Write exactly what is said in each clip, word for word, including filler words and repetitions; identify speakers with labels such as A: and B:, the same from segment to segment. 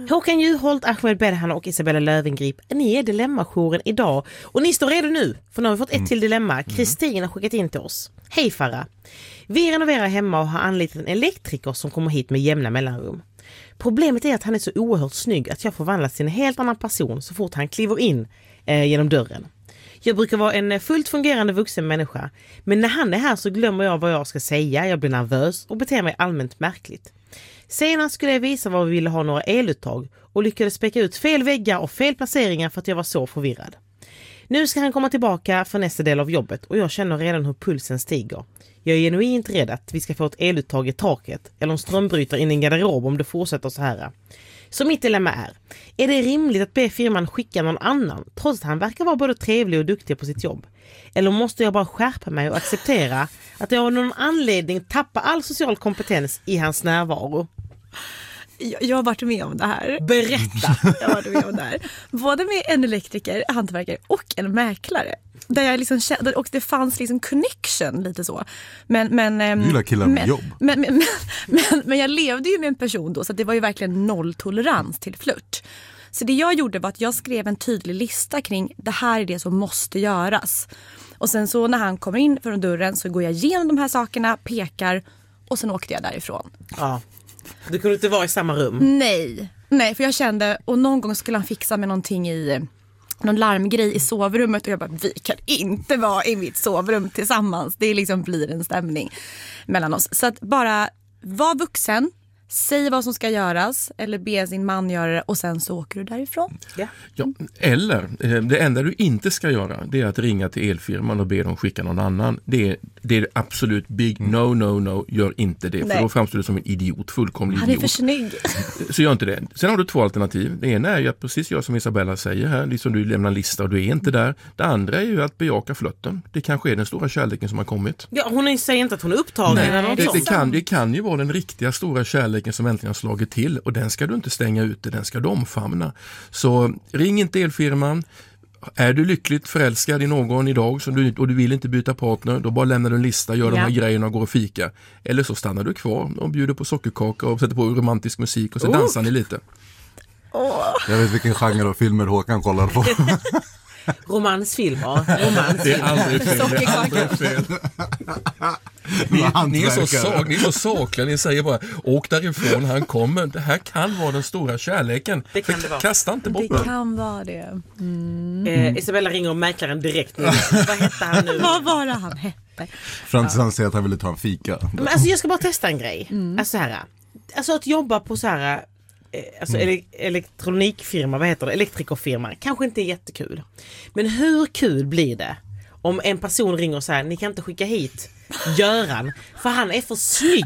A: Håkan Juholt, Ahmed Bedhan och Isabella Löwengrip, ni är dilemmajouren idag. Och ni står redo nu, för nu har vi fått ett till dilemma. Kristin har skickat in till oss. Hej Farah. Vi renoverar hemma och har anlitat en elektriker som kommer hit med jämna mellanrum. Problemet är att han är så oerhört snygg att jag förvandlas till en helt annan person så fort han kliver in eh, genom dörren. Jag brukar vara en fullt fungerande vuxen människa, men när han är här så glömmer jag vad jag ska säga, jag blir nervös och beter mig allmänt märkligt. Senast skulle jag visa vad vi ville ha några eluttag och lyckades späcka ut fel väggar och fel placeringar för att jag var så förvirrad. Nu ska han komma tillbaka för nästa del av jobbet och jag känner redan hur pulsen stiger. Jag är genuint rädd att vi ska få ett eluttag i taket eller en strömbrytare in i en garderob om det fortsätter så här. Så mitt dilemma är, är det rimligt att be firman skicka någon annan trots att han verkar vara både trevlig och duktig på sitt jobb? Eller måste jag bara skärpa mig och acceptera att jag av någon anledning tappar all social kompetens i hans närvaro?
B: Jag, jag har varit med om det här.
A: Berätta!
B: Jag har varit med om det här. Både med en elektriker, hantverkare och en mäklare. Där jag liksom kände, och det fanns liksom connection lite så. Men, men,
C: du gillar killar med
B: men,
C: jobb.
B: Men, men, men, men, men jag levde ju med en person då så att det var ju verkligen nolltolerans till flört. Så det jag gjorde var att jag skrev en tydlig lista kring det här är det som måste göras. Och sen så när han kommer in från dörren så går jag igenom de här sakerna, pekar och sen åkte jag därifrån.
A: Ja. Du kunde inte vara i samma rum?
B: Nej, nej för jag kände, och någon gång skulle han fixa med någonting i, någon larmgrej i sovrummet och jag bara, vi kan inte vara i mitt sovrum tillsammans. Det liksom blir en stämning mellan oss. Så att bara var vuxen, säg vad som ska göras eller be sin man göra det och sen så åker du därifrån.
A: Ja.
D: Ja, eller det enda du inte ska göra det är att ringa till elfirman och be dem skicka någon annan. Det är, det är absolut big no, no, no. Gör inte det.
B: Nej.
D: För då framstår du som en idiot, fullkomlig
B: Han är
D: idiot.
B: för snygg.
D: Så gör inte det. Sen har du två alternativ. Det ena är ju att precis jag som Isabella säger här, liksom du lämnar en lista och du är inte där. Det andra är ju att bejaka flötten. Det kanske är den stora kärleken som har kommit.
A: Ja, hon säger inte att hon är upptagen.
D: Nej,
A: eller något
D: det, det,
A: sånt.
D: kan, det kan ju vara den riktiga stora kärleken som äntligen har slagit till och den ska du inte stänga ute, den ska du omfamna. Så ring inte elfirman. Är du lyckligt förälskad i någon idag så du, och du vill inte byta partner, då bara lämnar du en lista, gör ja. de här grejerna och går och fika. Eller så stannar du kvar och bjuder på sockerkaka och sätter på romantisk musik och så oh. dansar ni lite.
B: Oh.
C: Jag vet vilken genre av filmer Håkan kollar på.
A: Romansfilmer. Romans.
D: Det är aldrig fel. Det är aldrig fel. Ni, ni, är så sak, ni är så sakliga. Ni säger bara, åk därifrån, han kommer. Det här kan vara den stora kärleken.
A: Det kan det vara.
D: Kasta inte bort
B: det. Det kan vara det. Mm.
A: Eh, Isabella ringer om mäklaren direkt nu. Vad hette han nu?
B: Vad var det han hette?
C: Fram tills han säger att han ville ta en fika.
A: Men alltså jag ska bara testa en grej. Mm. Alltså, här, alltså att jobba på så här... Alltså mm. ele- elektronikfirma, vad heter det? Elektrikerfirma. Kanske inte är jättekul. Men hur kul blir det om en person ringer och säger ni kan inte skicka hit Göran för han är för snygg.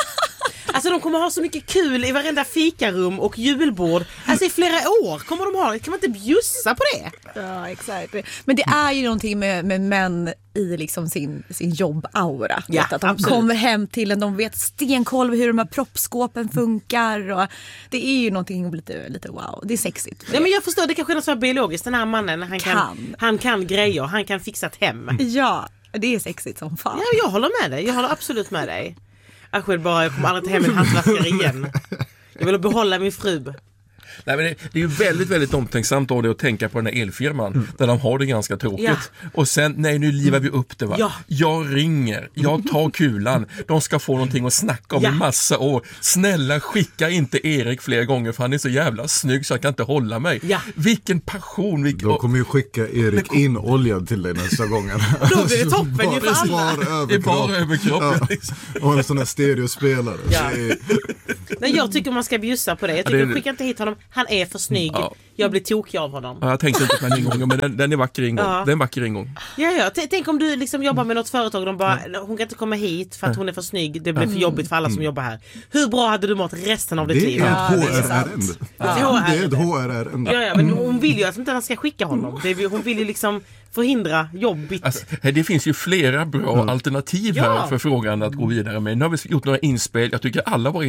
A: Alltså de kommer ha så mycket kul i varenda fikarum och julbord. Alltså i flera år kommer de ha det. Kan man inte bjussa på det?
B: Ja, exakt. Men det är ju någonting med, med män i liksom sin, sin jobbaura.
A: Ja,
B: att de
A: absolut.
B: kommer hem till en, de vet stenkoll hur de här proppskåpen funkar. Och det är ju någonting lite, lite wow. Det är sexigt.
A: Ja, men jag förstår, det kanske är något så här biologiskt. Den här mannen, han kan,
B: Kan.
A: han kan grejer. Han kan fixa ett hem.
B: Ja, det är sexigt som fan.
A: Ja, jag håller med dig. Jag håller absolut med dig. Aschel bara, jag kommer aldrig ta hem en hantverkare igen. Jag vill behålla min fru.
D: Nej, men det, det är ju väldigt, väldigt omtänksamt av det att tänka på den här elfirman mm. där de har det ganska tråkigt. Ja. Och sen, nej nu livar vi upp det va.
A: Ja.
D: Jag ringer, jag tar kulan. De ska få någonting att snacka om ja. en massa år. Snälla skicka inte Erik fler gånger för han är så jävla snygg så jag kan inte hålla mig.
A: Ja.
D: Vilken passion. Vilken...
C: De kommer ju skicka Erik in oljad till dig nästa gång.
A: Då blir det toppen ju för alla.
D: Det är bara överkropp. Ja.
C: Liksom. Och en sån här stereospelare.
A: Ja.
C: Är...
A: Nej, jag tycker man ska bjussa på det. Jag tycker ja, det... skicka inte hit honom. Han är för snygg. Ja. Jag blir tokig av honom.
D: Ja, jag tänkte inte på den ingången, men den, den är vacker ingång. Ja. Den är vacker ingång.
A: Ja, ja. T- tänk om du liksom jobbar med något företag och de bara, hon kan inte komma hit för att hon är för snygg. Det blir för jobbigt för alla som jobbar här. Hur bra hade du mått resten av ditt liv?
C: Det är ett H R ärende.
A: Ja.
C: Det är ett H R ärende.
A: Ja, ja, men hon vill ju att inte han ska skicka honom. Det är, hon vill ju liksom förhindra jobbigt.
D: Alltså, det finns ju flera bra mm. alternativ här ja. för frågan att gå vidare med. Nu har vi gjort några inspel. Jag tycker alla våra inspel är ganska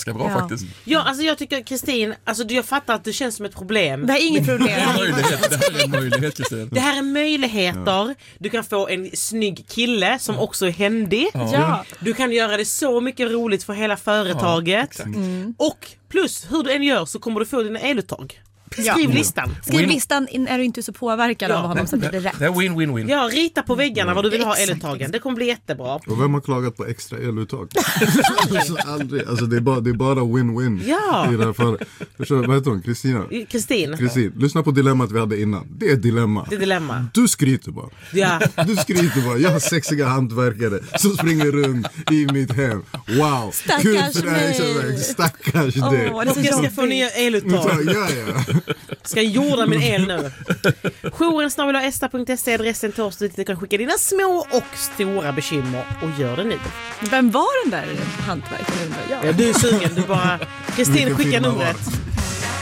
D: ganska bra
B: Ja.
D: faktiskt.
A: Ja, alltså jag tycker Kristin, alltså jag fattar att det känns som ett problem.
B: Det är inget problem.
D: Det här är en möjlighet, det här är en möjlighet Kristin.
A: Det här är möjligheter. Du kan få en snygg kille som också är händig.
B: Ja.
A: Du kan göra det så mycket roligt för hela företaget.
D: Ja,
B: Mm.
A: Och plus, hur du än gör så kommer du få dina eluttag.
B: Ja.
A: Skriv listan.
B: Skriv listan in, är du inte så påverkad
A: Ja.
B: av honom så att det blir rätt.
D: Det är win-win-win.
A: Ja, rita på väggarna vad du vill ha
B: Exakt.
A: eluttagen. Det kommer bli jättebra.
C: Och vem har klagat på extra eluttag? Alltså, aldrig. Alltså det är bara, det är bara win-win.
A: Ja.
C: I det här fallet. Förstår, vad heter hon? Kristina?
A: Kristin,
C: Kristin, lyssna på dilemmat vi hade innan. Det är ett dilemma.
A: det är dilemma.
C: Du skryter bara.
A: Ja.
C: Du skryter bara. Jag har sexiga hantverkare som springer runt i mitt hem. Wow.
B: Stackars
C: Kul för dig.
B: mig.
C: Stackars
B: Åh,
C: dig.
B: det är så
A: Och jag ska
B: jobbigt.
A: få nya eluttag.
C: Ja, ja.
A: Ska jorda min el nu. Jouren snabel-a esta punkt se är adressen till oss dit du kan skicka dina små och stora bekymmer. Och gör det nu.
B: Vem var den där hantverkaren undrar jag?
A: Ja, du är sugen. Du bara... Kristin,
C: Vilken
A: skicka
C: firma var
A: numret.
C: det?